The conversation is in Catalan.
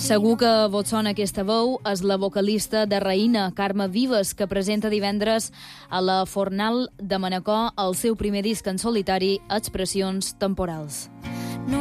Segur que vos sona aquesta veu, és la vocalista de Raïna, Carme Vives, que presenta divendres a la Fornal de Manacor el seu primer disc en solitari, Expressions temporals.